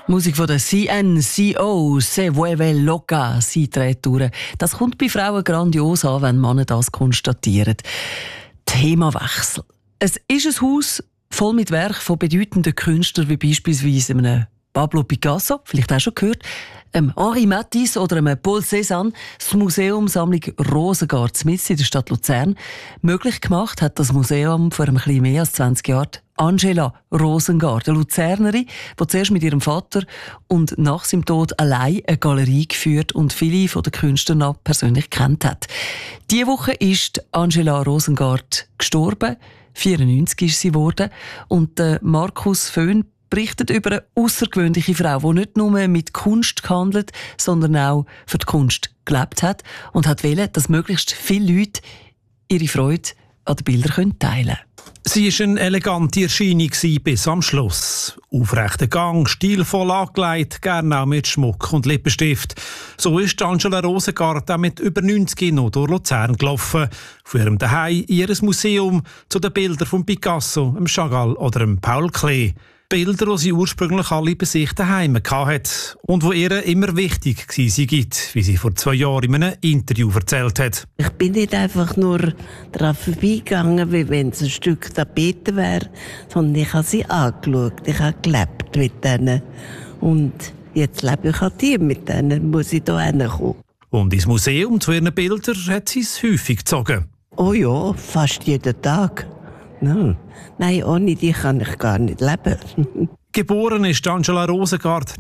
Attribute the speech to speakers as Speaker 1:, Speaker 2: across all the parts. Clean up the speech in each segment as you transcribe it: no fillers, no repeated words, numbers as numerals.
Speaker 1: Musik von der CNCO, Se Vuelve Loca, sie dreht durch. Das kommt bei Frauen grandios an, wenn Männer das konstatieren. Themawechsel. Es ist ein Haus voll mit Werken von bedeutenden Künstlern, wie beispielsweise einem Pablo Picasso, vielleicht auch schon gehört, Henri Matisse oder Paul Cézanne. Das Museumsammlung Rosengart mitten in der Stadt Luzern. Möglich gemacht hat das Museum vor ein bisschen mehr als 20 Jahren Angela Rosengart, eine Luzernerin, die zuerst mit ihrem Vater und nach seinem Tod allein eine Galerie geführt und viele von den Künstlern auch persönlich kennt hat. Diese Woche ist Angela Rosengart gestorben. 94 ist sie geworden. Und Markus Föhn berichtet über eine außergewöhnliche Frau, die nicht nur mit Kunst gehandelt, sondern auch für die Kunst gelebt hat und hat wollen, dass möglichst viele Leute ihre Freude an den Bildern teilen können.
Speaker 2: Sie war eine elegante Erscheinung bis am Schluss. Aufrechter Gang, stilvoll angelegt, gerne auch mit Schmuck und Lippenstift. So ist Angela Rosengart auch mit über 90 noch durch Luzern gelaufen. Von ihrem Zuhause in ihr Museum zu den Bildern von Picasso, Chagall oder Paul Klee. Bilder, die sie ursprünglich alle bei sich daheim hatte und die ihr immer wichtig waren, wie sie vor 2 Jahren in einem Interview erzählt hat.
Speaker 3: Ich bin nicht einfach nur daran vorbeigegangen, wie wenn es ein Stück Tapete wäre, sondern ich habe sie angeschaut, ich habe gelebt mit denen. Und jetzt lebe ich an die, mit denen muss ich hier hinkommen. Und
Speaker 2: ins Museum zu ihren Bildern hat sie es häufig gezogen.
Speaker 3: Oh ja, fast jeden Tag. No. Nein, ohne die kann ich gar nicht leben.
Speaker 2: Geboren ist Angela Rosengart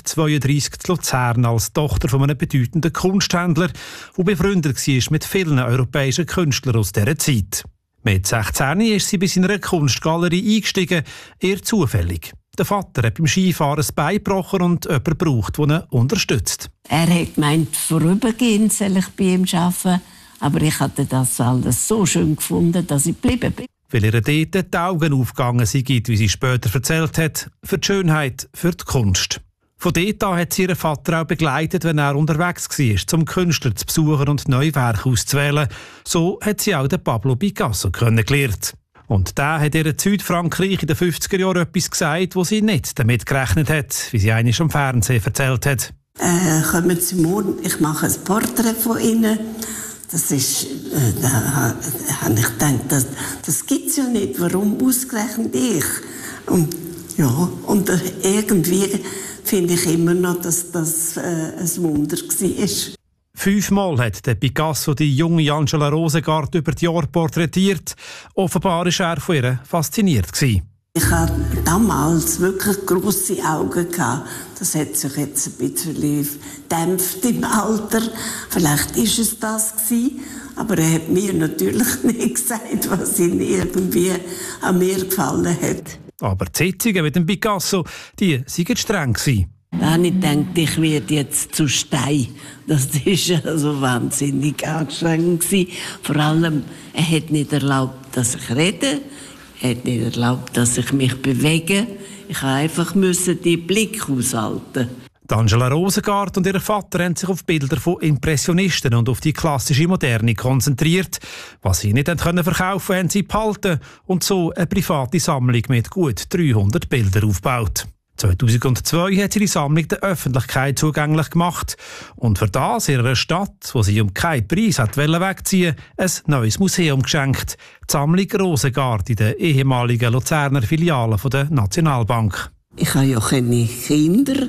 Speaker 2: 1932 in Luzern als Tochter von einem bedeutenden Kunsthändler, der befreundet war mit vielen europäischen Künstlern aus dieser Zeit. Mit 16 ist sie bei seiner Kunstgalerie eingestiegen, eher zufällig. Der Vater hat beim Skifahren das Bein gebrochen und jemanden braucht, der ihn unterstützt.
Speaker 3: Er hat gemeint, vorübergehend soll ich bei ihm arbeiten, aber ich hatte das alles so schön gefunden, dass ich geblieben bin.
Speaker 2: Weil ihr dort die Augen aufgegangen sind, wie sie später erzählt hat, für die Schönheit, für die Kunst. Von dort an hat sie ihren Vater auch begleitet, wenn er unterwegs war, um Künstler zu besuchen und neue Werke auszuwählen. So hat sie auch den Pablo Picasso kennengelernt. Und der hat ihr in Südfrankreich in den 50er Jahren etwas gesagt, wo sie nicht damit gerechnet hat, wie sie einmal am Fernsehen erzählt hat.
Speaker 3: Kommen Sie morgen, ich mache ein Porträt von Ihnen. Das ist, da habe ich gedacht, das gibt es ja nicht. Warum ausgerechnet ich? Und, ja, und irgendwie finde ich immer noch, dass das ein Wunder war.
Speaker 2: 5-mal hat der Picasso die junge Angela Rosengart über die Jahre porträtiert. Offenbar war er von ihr fasziniert.
Speaker 3: Ich hatte damals wirklich grosse Augen gehabt. Das hat sich jetzt ein bisschen gedämpft im Alter. Vielleicht war es das gewesen. Aber er hat mir natürlich nicht gesagt, was ihm irgendwie an mir gefallen hat.
Speaker 2: Aber die Sitzungen mit dem Picasso, die waren streng.
Speaker 3: Da habe ich gedacht, ich werde jetzt zu Stein. Das war also wahnsinnig anstrengend. Vor allem, er hat nicht erlaubt, dass ich rede. Er hat nicht erlaubt, dass ich mich bewege. Ich musste einfach den Blick aushalten.
Speaker 2: Angela Rosengart und ihr Vater haben sich auf Bilder von Impressionisten und auf die klassische Moderne konzentriert. Was sie nicht verkaufen konnten, haben sie behalten und so eine private Sammlung mit gut 300 Bildern aufgebaut. 2002 hat sie die Sammlung der Öffentlichkeit zugänglich gemacht und für das in einer Stadt, wo sie um keinen Preis wegziehen wollte, ein neues Museum geschenkt. Die Sammlung Rosengart in der ehemaligen Luzerner Filiale der Nationalbank.
Speaker 3: Ich habe ja keine Kinder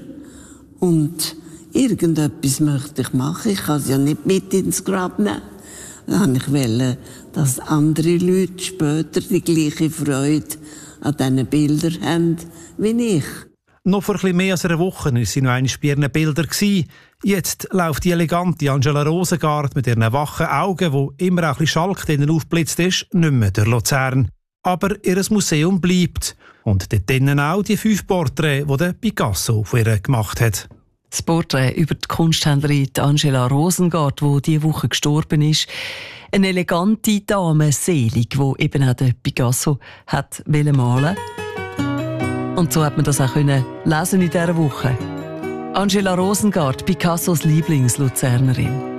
Speaker 3: und irgendetwas möchte ich machen. Ich kann es ja nicht mit ins Grab nehmen. Dann wollte ich, dass andere Leute später die gleiche Freude an diesen Bildern haben wie ich.
Speaker 2: Noch vor etwas mehr als einer Woche war sie noch einmal bei ihren Bildern. Jetzt läuft die elegante Angela Rosengart mit ihren wachen Augen, wo immer auch ein bisschen Schalk drinnen aufgeblitzt ist, nicht mehr durch Luzern. Aber ihr Museum bleibt. Und dort drinnen auch die 5 Porträts, die der Picasso von ihr gemacht hat.
Speaker 1: Das Porträt über die Kunsthändlerin Angela Rosengart, die diese Woche gestorben ist. Eine elegante Dame, selig, die eben auch der Picasso hat malen wollte. Und so hat man das auch lesen in dieser Woche. Angela Rosengart, Picassos Lieblingsluzernerin.